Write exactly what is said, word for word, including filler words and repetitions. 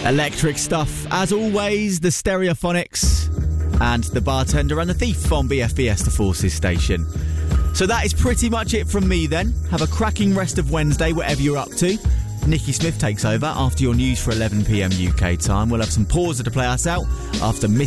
Electric stuff. As always, the Stereophonics and The Bartender and the Thief on B F B S, the Forces station. So that is pretty much it from me then. Have a cracking rest of Wednesday, whatever you're up to. Nikki Smith takes over after your news for eleven p m U K time. We'll have some Pausa to play us out after